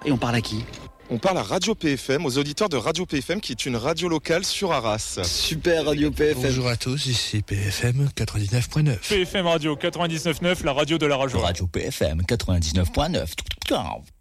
Et on parle à qui ? On parle à Radio PFM, aux auditeurs de Radio PFM, qui est une radio locale sur Arras. Super Radio PFM. Bonjour à tous, ici PFM 99.9. PFM Radio 99.9, la radio de la radio. Radio PFM 99.9.